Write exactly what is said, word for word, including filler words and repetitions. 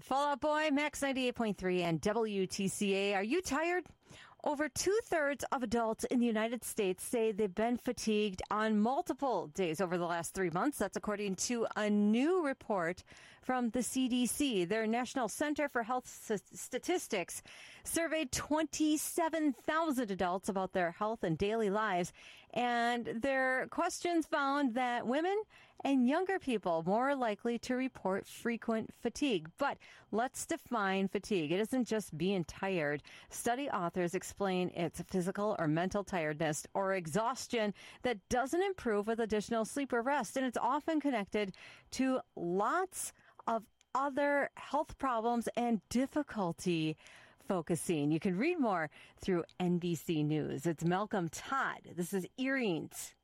Fall Out Boy, Max ninety-eight point three and W T C A. Are you tired? Over two-thirds of adults in the United States say they've been fatigued on multiple days over the last three months. That's according to a new report from the C D C. Their National Center for Health Statistics surveyed twenty-seven thousand adults about their health and daily lives. And their questions found that women and younger people more likely to report frequent fatigue. But let's define fatigue. It isn't just being tired. Study authors explain it's physical or mental tiredness or exhaustion that doesn't improve with additional sleep or rest. And it's often connected to lots of other health problems and difficulty focusing. You can read more through N B C News. It's Malcolm Todd. This is Earrings.